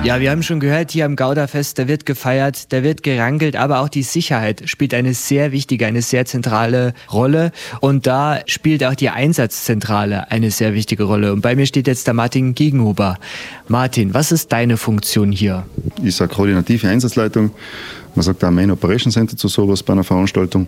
Ja, wir haben schon gehört, hier am Gauderfest, da wird gefeiert, da wird gerangelt, aber auch die Sicherheit spielt eine sehr wichtige, eine sehr zentrale Rolle. Und da spielt auch die Einsatzzentrale eine sehr wichtige Rolle. Und bei mir steht jetzt der Martin Gegenhuber. Martin, was ist deine Funktion hier? Ich sage koordinative Einsatzleitung. Man sagt auch Main Operation Center zu sowas bei einer Veranstaltung.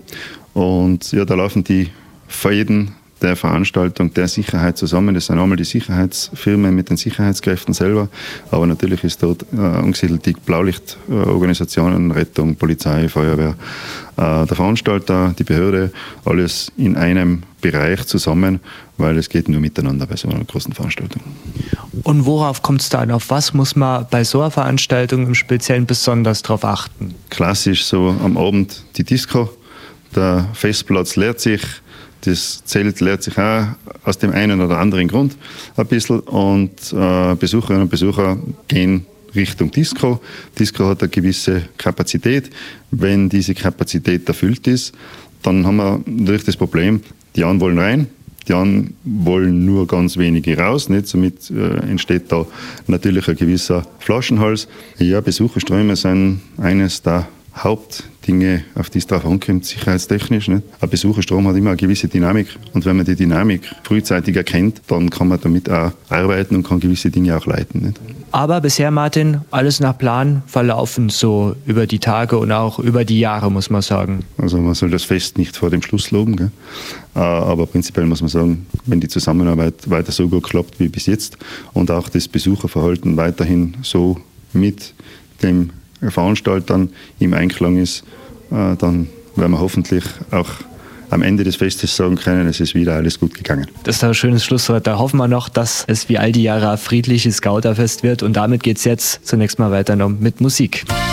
Und ja, da laufen die Fäden der Veranstaltung, der Sicherheit zusammen. Das sind einmal die Sicherheitsfirmen mit den Sicherheitskräften selber, aber natürlich ist dort angesiedelt die Blaulichtorganisationen, Rettung, Polizei, Feuerwehr, der Veranstalter, die Behörde, alles in einem Bereich zusammen, weil es geht nur miteinander bei so einer großen Veranstaltung. Und worauf kommt es da an? Auf was muss man bei so einer Veranstaltung im Speziellen besonders drauf achten? Klassisch so am Abend die Disco, der Festplatz leert sich, das Zelt leert sich auch aus dem einen oder anderen Grund ein bisschen und Besucherinnen und Besucher gehen Richtung Disco. Disco hat eine gewisse Kapazität. Wenn diese Kapazität erfüllt ist, dann haben wir natürlich das Problem, die einen wollen rein, die anderen wollen nur ganz wenige raus. Nicht? Somit entsteht da natürlich ein gewisser Flaschenhals. Ja, Besucherströme sind eines der Hauptdinge, auf die es drauf ankommt, sicherheitstechnisch. Nicht? Ein Besucherstrom hat immer eine gewisse Dynamik und wenn man die Dynamik frühzeitig erkennt, dann kann man damit auch arbeiten und kann gewisse Dinge auch leiten. Nicht? Aber bisher, Martin, alles nach Plan verlaufen, so über die Tage und auch über die Jahre, muss man sagen. Also man soll das Fest nicht vor dem Schluss loben, gell? Aber prinzipiell muss man sagen, wenn die Zusammenarbeit weiter so gut klappt wie bis jetzt und auch das Besucherverhalten weiterhin so mit dem Veranstaltern im Einklang ist, dann werden wir hoffentlich auch am Ende des Festes sagen können, es ist wieder alles gut gegangen. Das ist ein schönes Schlusswort. Da hoffen wir noch, dass es wie all die Jahre ein friedliches Gauderfest wird. Und damit geht es jetzt zunächst mal weiter noch mit Musik.